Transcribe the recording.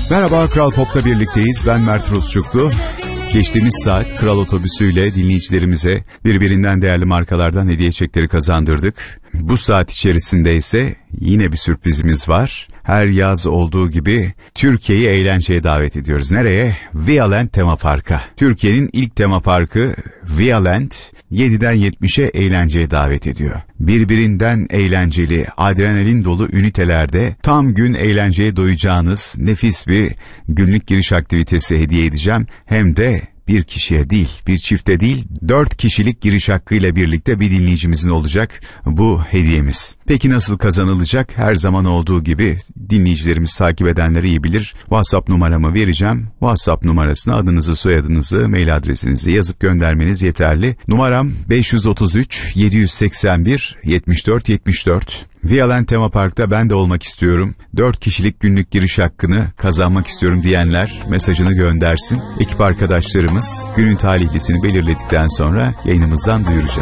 Merhaba, Kral Pop'ta birlikteyiz. Ben Mert Rusçuklu. Geçtiğimiz saat Kral Otobüsü'yle dinleyicilerimize birbirinden değerli markalardan hediye çekleri kazandırdık. Bu saat içerisinde ise yine bir sürprizimiz var. Her yaz olduğu gibi Türkiye'yi eğlenceye davet ediyoruz. Nereye? Vialand Tema Park'a. Türkiye'nin ilk tema parkı Vialand 7'den 70'e eğlenceye davet ediyor. Birbirinden eğlenceli, adrenalin dolu ünitelerde tam gün eğlenceye doyacağınız nefis bir günlük giriş aktivitesi hediye edeceğim. Hem de bir kişiye değil, bir çifte değil, 4 kişilik giriş hakkıyla birlikte bir dinleyicimizin olacak bu hediyemiz. Peki nasıl kazanılacak? Her zaman olduğu gibi dinleyicilerimiz, takip edenleri iyi bilir. WhatsApp numaramı vereceğim. WhatsApp numarasına adınızı, soyadınızı, mail adresinizi yazıp göndermeniz yeterli. Numaram 533 781 74 74. Vialand Tema Park'ta ben de olmak istiyorum. 4 kişilik günlük giriş hakkını kazanmak istiyorum diyenler mesajını göndersin. Ekip arkadaşlarımız günün talihlisini belirledikten sonra yayınımızdan duyuracak.